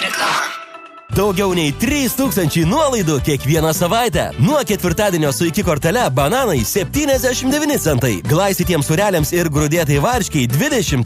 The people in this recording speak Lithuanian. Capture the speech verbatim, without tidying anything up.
Reklama. Daugiau nei trys tūkstančiai nuolaidų kiekvieną savaitę. Nuo ketvirtadienio su iki kortele bananai septyniasdešimt devyni centai. Glaistytiems sūreliams ir grūdėtai varškiai dvidešimt